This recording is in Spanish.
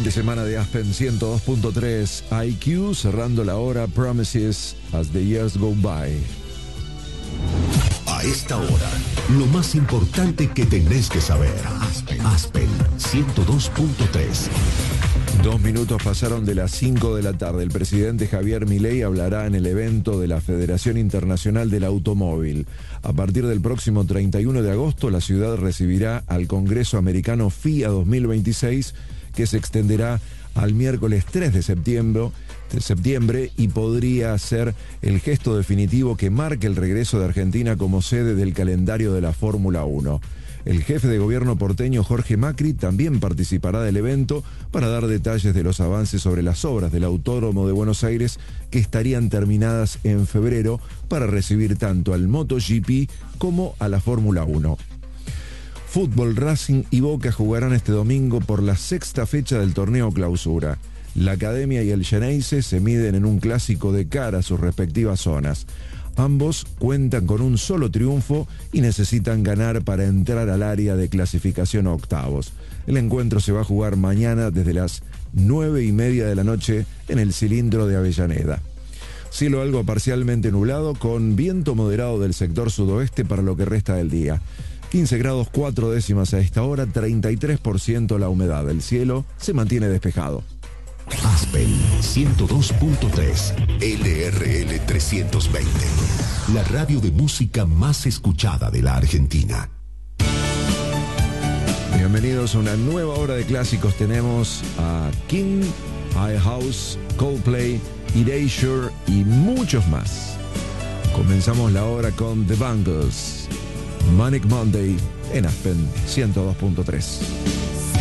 Fin de semana de Aspen 102.3 IQ, cerrando la hora Promises as the years go by. A esta hora, lo más importante que tenés que saber. Aspen 102.3. 2 minutos pasaron de las 5 de la tarde. El presidente Javier Milei hablará en el evento de la Federación Internacional del Automóvil. A partir del próximo 31 de agosto, la ciudad recibirá al Congreso Americano FIA 2026, que se extenderá al miércoles 3 de septiembre y podría ser el gesto definitivo que marque el regreso de Argentina como sede del calendario de la Fórmula 1. El jefe de gobierno porteño Jorge Macri también participará del evento para dar detalles de los avances sobre las obras del Autódromo de Buenos Aires, que estarían terminadas en febrero para recibir tanto al MotoGP como a la Fórmula 1. Fútbol, Racing y Boca jugarán este domingo por la 6ª fecha del torneo Clausura. La Academia y el Xeneize se miden en un clásico de cara a sus respectivas zonas. Ambos cuentan con un solo triunfo y necesitan ganar para entrar al área de clasificación a octavos. El encuentro se va a jugar mañana desde las 9:30 de la noche en el Cilindro de Avellaneda. Cielo algo parcialmente nublado con viento moderado del sector sudoeste para lo que resta del día. 15 grados 4 décimas a esta hora, 33% la humedad. El cielo se mantiene despejado. Aspen 102.3 LRL 320, la radio de música más escuchada de la Argentina. Bienvenidos a una nueva hora de clásicos. Tenemos a King, House, Coldplay, Erasure y muchos más. Comenzamos la hora con The Bangles, Manic Monday en Aspen 102.3.